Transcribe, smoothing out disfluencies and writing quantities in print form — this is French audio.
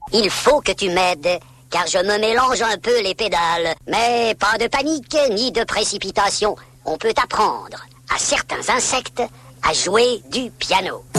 Il faut que tu m'aides, car je me mélange un peu les pédales. Mais pas de panique, ni de précipitation. On peut apprendre à certains insectes à jouer du piano.